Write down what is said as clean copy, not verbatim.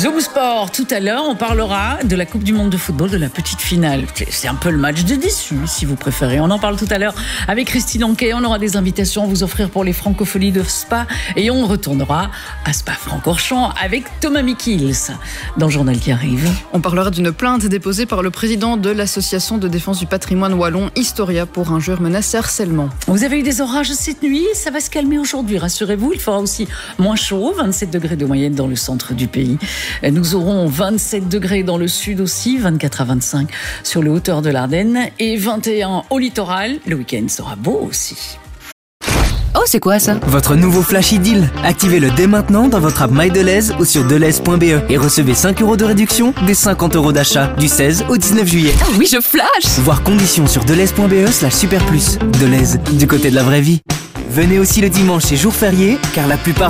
Zoom Sport, tout à l'heure, on parlera de la Coupe du Monde de football, de la petite finale. C'est un peu le match de déçu, si vous préférez. On en parle tout à l'heure avec Christine Anquet. On aura des invitations à vous offrir pour les francopholies de Spa. Et on retournera à Spa-Francorchamps avec Thomas Mikils dans le journal qui arrive. On parlera d'une plainte déposée par le président de l'association de défense du patrimoine wallon Historia pour un joueur menacé harcèlement. Vous avez eu des orages cette nuit, ça va se calmer aujourd'hui, rassurez-vous. Il fera aussi moins chaud, 27 degrés de moyenne dans le centre du pays. Nous aurons 27 degrés dans le sud aussi, 24 à 25 sur les hauteurs de l'Ardenne et 21 au littoral. Le week-end sera beau aussi. Oh, c'est quoi ça? Votre nouveau Flash Deal. Activez-le dès maintenant dans votre app MyDeleuze ou sur deleuze.be et recevez 5 € de réduction des 50 € d'achat du 16 au 19 juillet. Ah oui, je flash! Voir conditions sur deleuze.be/super plus. Deleuze, du côté de la vraie vie. Venez aussi le dimanche et jour férié, car la plupart